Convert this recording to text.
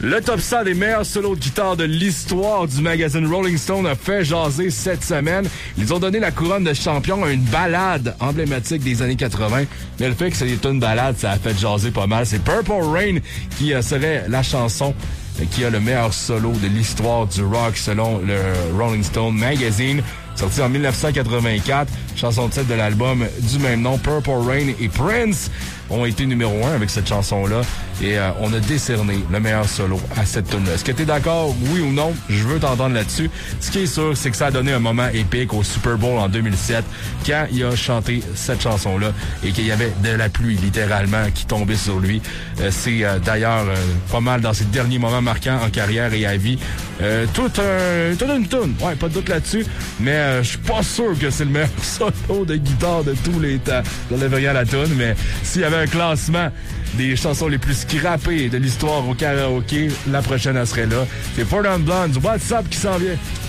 Le top 100 des meilleurs solos de guitare de l'histoire du magazine Rolling Stone a fait jaser cette semaine. Ils ont donné la couronne de champion à une ballade emblématique des années 80. Mais le fait que c'est une ballade, ça a fait jaser pas mal. C'est Purple Rain qui serait la chanson qui a le meilleur solo de l'histoire du rock selon le Rolling Stone Magazine. Sorti en 1984, chanson de titre de l'album du même nom, Purple Rain, et Prince ont été numéro 1 avec cette chanson-là. Et on a décerné le meilleur solo à cette tune-là. Est-ce que t'es d'accord, oui ou non? Je veux t'entendre là-dessus. Ce qui est sûr, c'est que ça a donné un moment épique au Super Bowl en 2007 quand il a chanté cette chanson-là et qu'il y avait de la pluie, littéralement, qui tombait sur lui. C'est d'ailleurs pas mal dans ses derniers moments marquants en carrière et à vie. Toute une tune. Ouais, pas de doute là-dessus. Mais je suis pas sûr que c'est le meilleur solo de guitare de tous les temps. J'enlève rien à la tune, mais s'il y avait un classement des chansons les plus scrappées de l'histoire au karaoké, la prochaine, elle serait là. C'est Four Non Blondes, WhatsApp qui s'en vient.